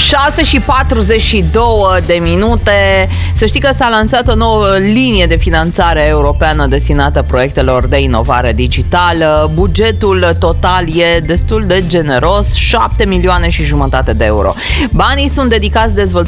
6:42. Să știi că s-a lansat o nouă linie de finanțare europeană destinată proiectelor de inovare digitală. Bugetul total e destul de generos, 7,5 milioane de euro. Banii sunt dedicați dezvoltării